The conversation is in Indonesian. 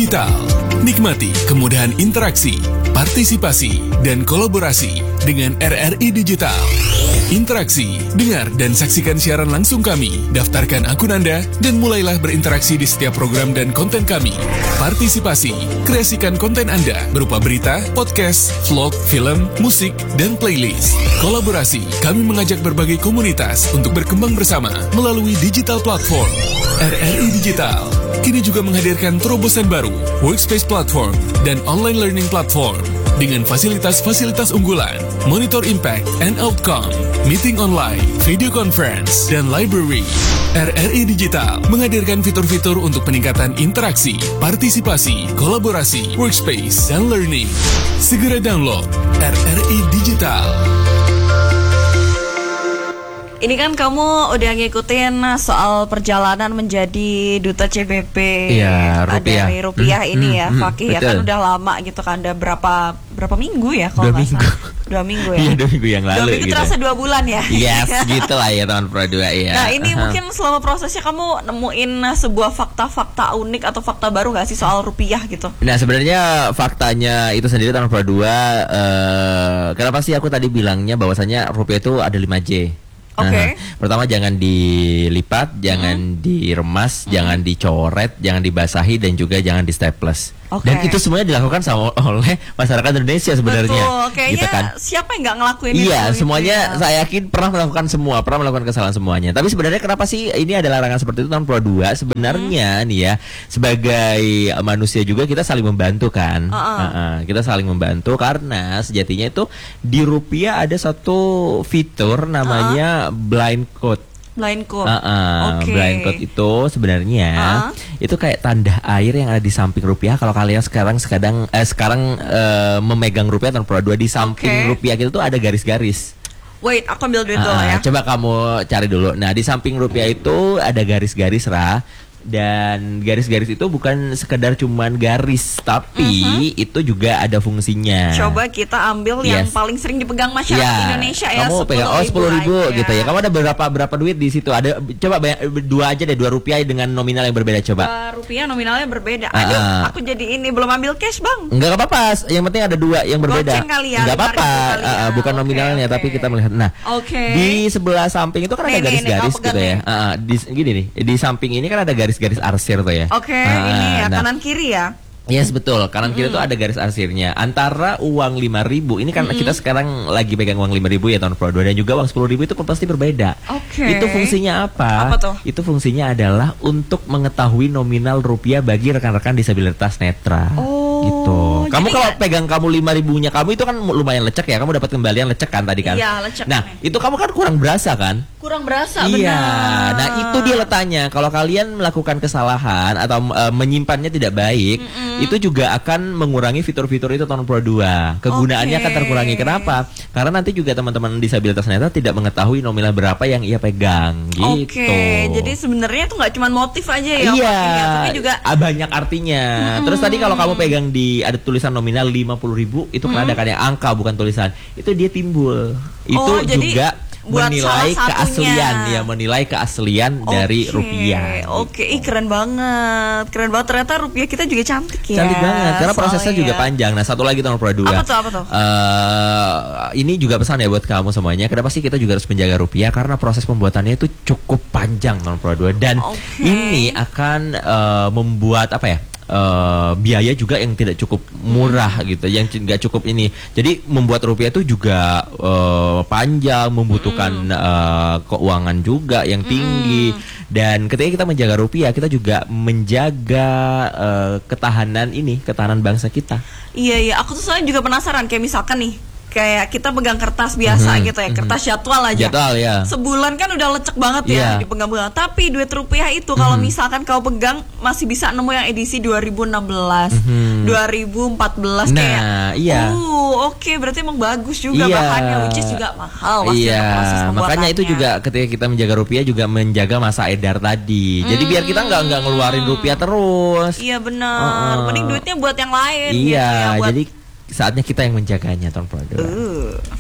Digital. Nikmati kemudahan interaksi, partisipasi, dan kolaborasi dengan RRI Digital. Interaksi, dengar dan saksikan siaran langsung kami, daftarkan akun Anda, dan mulailah berinteraksi di setiap program dan konten kami. Partisipasi, kreasikan konten Anda berupa berita, podcast, vlog, film, musik, dan playlist. Kolaborasi, kami mengajak berbagai komunitas untuk berkembang bersama melalui digital platform. RRI Digital kini juga menghadirkan terobosan baru, workspace platform, dan online learning platform dengan fasilitas-fasilitas unggulan, monitor impact and outcome, meeting online, video conference, dan library. RRI Digital menghadirkan fitur-fitur untuk peningkatan interaksi, partisipasi, kolaborasi, workspace, dan learning. Segera download RRI Digital. Ini kan kamu udah ngikutin soal perjalanan menjadi duta CBP dari rupiah ini ya, Fakih ya kan udah lama gitu kan, udah berapa minggu ya kalau nggak salah. 2 minggu ya. Iya, 2 minggu yang lalu. 2 minggu gitu. Terasa 2 bulan ya. Yes, gitu lah ya teman Pro 2 ya. Nah ini mungkin selama prosesnya kamu nemuin sebuah fakta-fakta unik atau fakta baru nggak sih soal rupiah gitu? Nah sebenarnya faktanya itu sendiri teman Pro 2, kenapa sih aku tadi bilangnya bahwasanya rupiah itu ada 5J. Oke. Pertama jangan dilipat, jangan diremas, jangan dicoret, jangan dibasahi, dan juga jangan di staples. Dan itu semuanya dilakukan oleh masyarakat Indonesia sebenarnya. Betul, kayaknya gitu kan? Siapa yang nggak ngelakuin itu? Iya, semuanya saya yakin pernah melakukan kesalahan semuanya. Tapi sebenarnya kenapa sih ini ada larangan seperti itu tahun Pro 2? Sebenarnya nih ya, sebagai manusia juga kita saling membantu kan. Kita saling membantu karena sejatinya itu di rupiah ada satu fitur namanya blind code. Blind code. Blind code itu sebenarnya itu kayak tanda air yang ada di samping rupiah. Kalau kalian sekarang memegang rupiah atau Pro 2, di samping rupiah itu tuh ada garis-garis. Wait, aku ambil duit dulu ya. Coba kamu cari dulu. Nah, di samping rupiah itu ada garis-garis, dan garis-garis itu bukan sekedar cuman garis, tapi itu juga ada fungsinya. Coba kita ambil yang paling sering dipegang masyarakat Indonesia ya. Kamu pegang 10.000 gitu ya. Kamu ada berapa duit di situ? Ada, coba dua aja deh, 2 rupiah dengan nominal yang berbeda coba. Rupiah nominalnya berbeda. Aduh, aku jadi ini belum ambil cash, Bang. Enggak apa-apa, yang penting ada 2 yang berbeda. Enggak apa-apa, bukan nominalnya tapi kita melihat. Nah, di sebelah samping itu kan ada garis-garis gitu ya. Gini nih, di samping ini kan ada garis-garis arsir tuh ya. Ini ya, kanan kiri ya. Yes, betul. Kanan kiri tuh ada garis arsirnya. Antara uang 5.000, ini kan kita sekarang lagi pegang uang 5.000 ya tahun Pro 2, dan juga uang 10.000 itu pun pasti berbeda. Itu fungsinya apa? Tuh? Itu fungsinya adalah untuk mengetahui nominal rupiah bagi rekan-rekan disabilitas netra. Gitu. Kamu kalau pegang kamu 5.000-nya kamu itu kan lumayan lecek ya. Kamu dapat kembalian lecek kan tadi kan? Iya, lecek. Nah, itu kamu kan kurang berasa kan? Kurang berasa, iya, benar. nah itu dia letaknya. Kalau kalian melakukan kesalahan atau menyimpannya tidak baik, itu juga akan mengurangi fitur-fitur itu tahun Pro 2. Kegunaannya akan terkurangi. Kenapa? Karena nanti juga teman-teman disabilitas netra tidak mengetahui nominal berapa yang ia pegang gitu. Jadi sebenarnya itu nggak cuma motif aja ya. Iya, tapi juga banyak artinya. Terus tadi kalau kamu pegang ada tulisan nominal 50.000, itu kan ada kan yang angka bukan tulisan. Itu dia timbul. Itu juga menilai keaslian dari rupiah. Keren banget. Ternyata rupiah kita juga cantik ya. Cantik banget karena prosesnya juga panjang. Nah, satu lagi tahun Pro 2. Apa tuh? Ini juga pesan ya buat kamu semuanya. Kenapa sih kita juga harus menjaga rupiah? Karena proses pembuatannya itu cukup panjang tahun Pro 2, dan ini akan membuat biaya juga yang tidak cukup murah gitu, yang nggak cukup ini. Jadi membuat rupiah itu juga panjang, membutuhkan keuangan juga yang tinggi. Dan ketika kita menjaga rupiah, kita juga menjaga ketahanan bangsa kita. Iya, aku tuh soalnya juga penasaran, kayak misalkan nih, kayak kita pegang kertas biasa gitu ya, kertas jadwal aja. Sebulan kan udah lecek banget ya dipegang-pegang. Tapi duit rupiah itu kalau misalkan kau pegang masih bisa nemu yang edisi 2016, 2014 kayak. Berarti emang bagus juga bahannya, which is juga mahal. Makanya itu juga ketika kita menjaga rupiah juga menjaga masa edar tadi. Jadi biar kita nggak ngeluarin rupiah terus. Iya benar. Mending duitnya buat yang lain. Jadi saatnya kita yang menjaganya tahun Pro 2.